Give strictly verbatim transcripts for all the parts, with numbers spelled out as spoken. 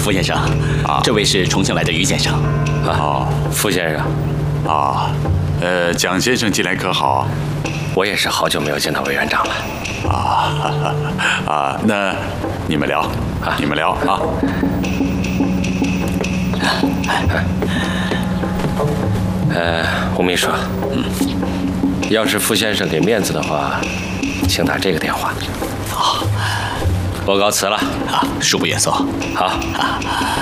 傅先生，啊，这位是重庆来的于先生。 哦， 傅先生。 啊，呃，蒋先生近来可好？ 我也是好久没有见到委员长了。 啊啊，那你们聊，啊、你们聊啊。 呃，吴秘书，嗯，要是傅先生给面子的话，请打这个电话。 好， 我告辞了。 啊，恕不远送。 好。啊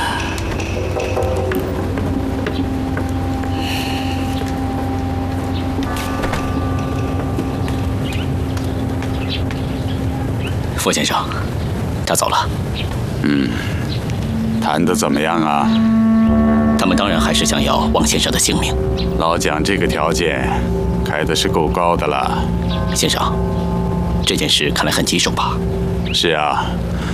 傅先生，他走了。 嗯，谈得怎么样啊？ 他们当然还是想要王先生的性命。 老蒋这个条件开的是够高的了。 先生，这件事看来很棘手吧？ 是啊。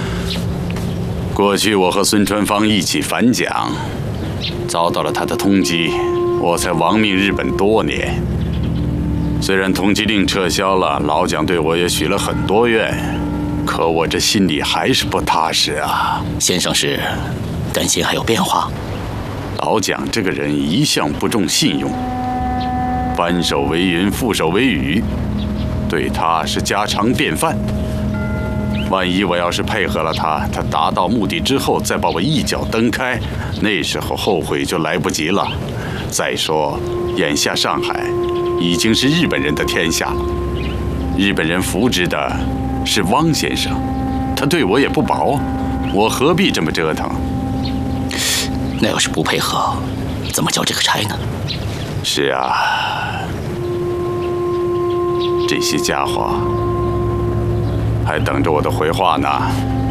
过去我和孙传芳一起反蒋，遭到了他的通缉，我才亡命日本多年。虽然通缉令撤销了，老蒋对我也许了很多愿。可我这心里还是不踏实啊！ 先生是担心还有变化？ 老蒋这个人一向不重信用，翻手为云，覆手为雨，对他是家常便饭。万一我要是配合了他，他达到目的之后再把我一脚蹬开，那时候后悔就来不及了。再说，眼下上海已经是日本人的天下了，日本人扶植的是汪先生，他对我也不薄，我何必这么折腾？ 那要是不配合，怎么交这个差呢？ 是啊，这些家伙还等着我的回话呢。